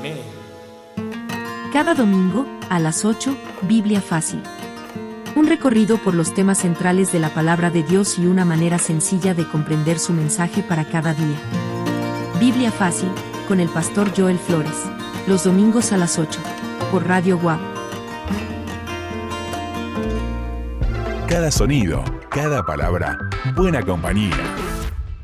Amén. Cada domingo, a las 8, Biblia Fácil. Un recorrido por los temas centrales de la palabra de Dios y una manera sencilla de comprender su mensaje para cada día. Biblia Fácil, con el pastor Joel Flores. Los domingos a las 8, por Radio WAP. Cada sonido, cada palabra, buena compañía.